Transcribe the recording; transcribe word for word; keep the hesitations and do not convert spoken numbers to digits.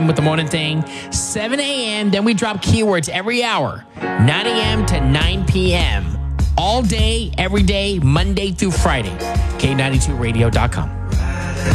with the morning thing, seven a.m. Then we drop keywords every hour, nine a.m. to nine p.m. All day, every day, Monday through Friday. K ninety-two radio dot com.